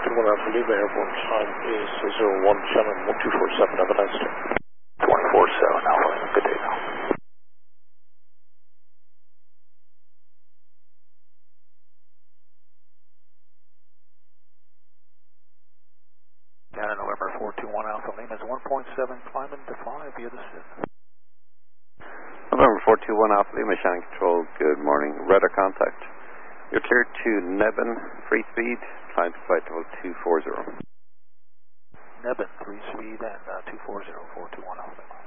421 Alpha Lima, airborne time is 01 Shannon 1247, have a nice day. 147 Alpha Lima, good day now. Canada November 421 Alpha Lima is 1.7, climbing to 5 via the SID. November 421 Alpha Lima, Shannon Control, good morning. Radar contact. You're cleared to Nebben, free speed, climb to flight level 240. Nebben, 3 speed and 240, 421 Alpha Lima.